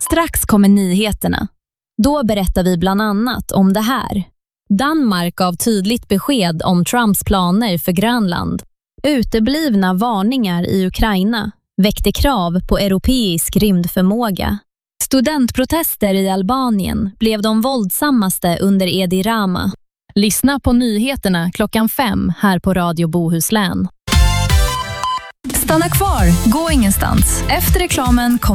Strax kommer nyheterna. Då berättar vi bland annat om det här. Danmark gav tydligt besked om Trumps planer för Grönland. Uteblivna varningar i Ukraina väckte krav på europeisk rymdförmåga. Studentprotester i Albanien blev de våldsammaste under Edi Rama. Lyssna på nyheterna 5:00 här på Radio Bohuslän. Stanna kvar, gå ingenstans. Efter reklamen kommer